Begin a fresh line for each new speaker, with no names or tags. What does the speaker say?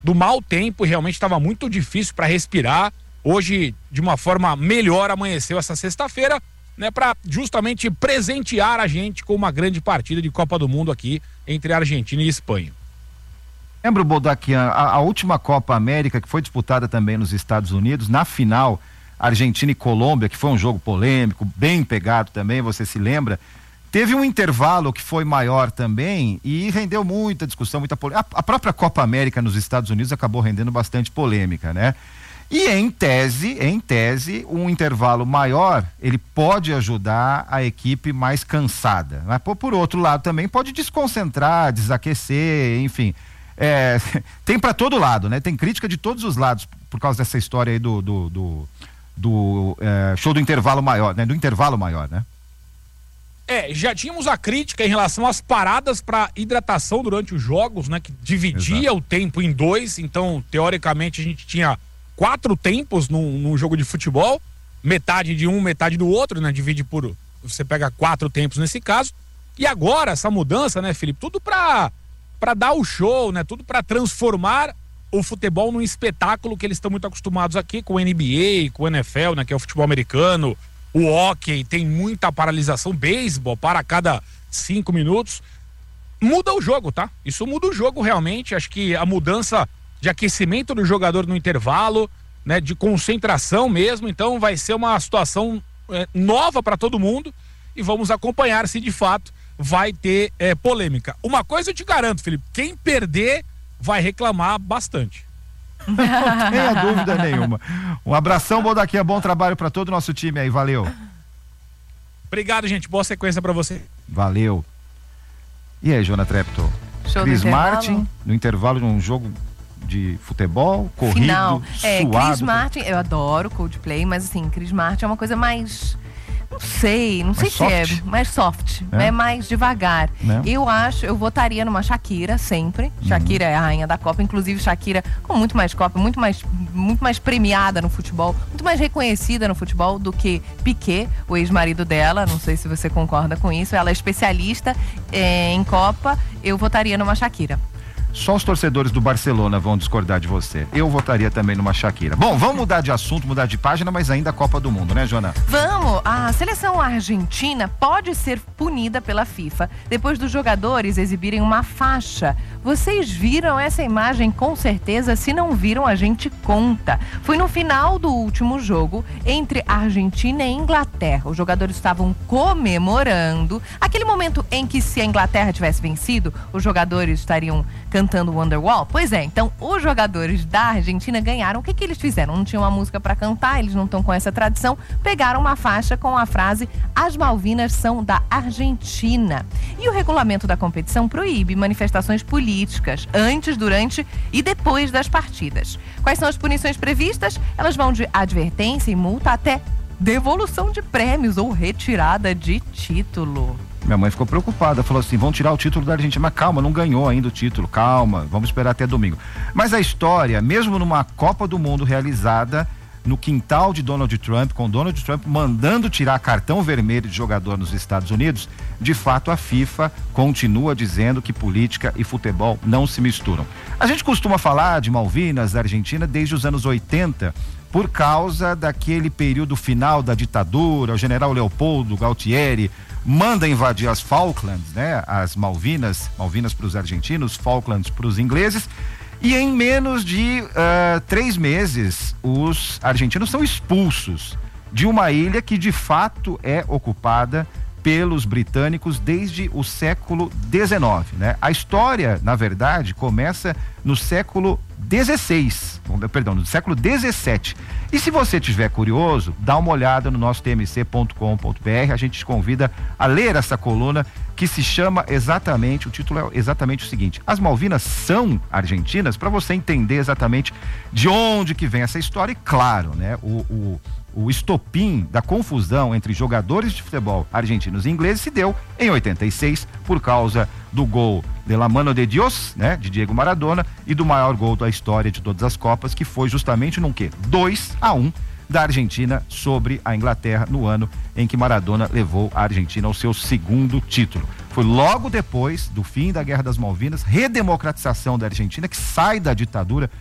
do mau tempo, e realmente estava muito difícil para respirar. Hoje, de uma forma melhor, amanheceu essa sexta-feira, né, para justamente presentear a gente com uma grande partida de Copa do Mundo aqui entre Argentina e Espanha.
Lembra, Bodaquian, a última Copa América, que foi disputada também nos Estados Unidos, na final, Argentina e Colômbia, que foi um jogo polêmico, bem pegado também, você se lembra? Teve um intervalo que foi maior também e rendeu muita discussão, muita polêmica. A própria Copa América nos Estados Unidos acabou rendendo bastante polêmica, né? E em tese, um intervalo maior, ele pode ajudar a equipe mais cansada. Mas por outro lado também pode desconcentrar, desaquecer, enfim. Tem para todo lado, né? Tem crítica de todos os lados por causa dessa história aí do show do intervalo maior, né? Do intervalo maior, né?
Já tínhamos a crítica em relação às paradas para hidratação durante os jogos, né? Que dividia
Exato.
o tempo em dois, então, teoricamente, a gente tinha 4 tempos num jogo de futebol, metade de um, metade do outro, né? Divide por, você pega 4 tempos nesse caso, e agora essa mudança, né, Felipe, tudo para dar o show, né? Tudo para transformar o futebol num espetáculo que eles estão muito acostumados aqui com o NBA, com o NFL, né? Que é o futebol americano, o hóquei, tem muita paralisação, beisebol para a cada 5 minutos. Muda o jogo, tá? Isso muda o jogo realmente, acho que a mudança de aquecimento do jogador no intervalo, né, de concentração mesmo, então vai ser uma situação nova para todo mundo e vamos acompanhar se de fato vai ter polêmica. Uma coisa eu te garanto, Felipe, quem perder vai reclamar bastante.
Não tenha dúvida nenhuma. Um abração, Bodaquian, bom trabalho para todo o nosso time aí, valeu.
Obrigado, gente, boa sequência para você.
Valeu. E aí, Jona Treptow? Chris Martin, no intervalo de um jogo de futebol, corrido,
final.
suado.
Chris Martin, eu adoro Coldplay, mas assim, Chris Martin é uma coisa mais, não sei se é mais soft, é mais devagar. Eu votaria numa Shakira sempre. Shakira é a rainha da Copa, inclusive Shakira com muito mais Copa, muito mais premiada no futebol, muito mais reconhecida no futebol do que Piqué, o ex-marido dela. Não sei se você concorda com isso. Ela é especialista em Copa. Eu votaria numa Shakira.
Só os torcedores do Barcelona vão discordar de você. Eu votaria também numa Shakira. Bom, vamos mudar de assunto, mudar de página, mas ainda a Copa do Mundo, né, Jona?
Vamos! A seleção argentina pode ser punida pela FIFA depois dos jogadores exibirem uma faixa. Vocês viram essa imagem com certeza? Se não viram, a gente conta. Foi no final do último jogo entre Argentina e Inglaterra. Os jogadores estavam comemorando aquele momento em que, se a Inglaterra tivesse vencido, os jogadores estariam cantando Wonderwall. Pois é, então os jogadores da Argentina ganharam. O que eles fizeram? Não tinham uma música para cantar, eles não estão com essa tradição. Pegaram uma faixa com a frase: "As Malvinas são da Argentina". E o regulamento da competição proíbe manifestações políticas antes, durante e depois das partidas. Quais são as punições previstas? Elas vão de advertência e multa até devolução de prêmios ou retirada de título.
Minha mãe ficou preocupada, falou assim: vão tirar o título da Argentina. Mas calma, não ganhou ainda o título, calma, vamos esperar até domingo. Mas a história, mesmo numa Copa do Mundo realizada no quintal de Donald Trump, com Donald Trump mandando tirar cartão vermelho de jogador nos Estados Unidos, de fato a FIFA continua dizendo que política e futebol não se misturam. A gente costuma falar de Malvinas, da Argentina, desde os anos 80, por causa daquele período final da ditadura. O general Leopoldo Galtieri manda invadir as Falklands, né? As Malvinas para os argentinos, Falklands para os ingleses. E em menos de 3 meses, os argentinos são expulsos de uma ilha que de fato é ocupada pelos britânicos desde o século XIX, né? A história, na verdade, começa no século no século XVII. E se você estiver curioso, dá uma olhada no nosso tmc.com.br. A gente te convida a ler essa coluna que se chama exatamente, o título é exatamente o seguinte: As Malvinas são argentinas, para você entender exatamente de onde que vem essa história. E claro, né, o estopim da confusão entre jogadores de futebol argentinos e ingleses se deu em 86 por causa do gol de la mano de Dios, né, de Diego Maradona, e do maior gol da história de todas as Copas, que foi justamente num 2-1 da Argentina sobre a Inglaterra no ano em que Maradona levou a Argentina ao seu segundo título. Foi logo depois do fim da Guerra das Malvinas, redemocratização da Argentina, que sai da ditadura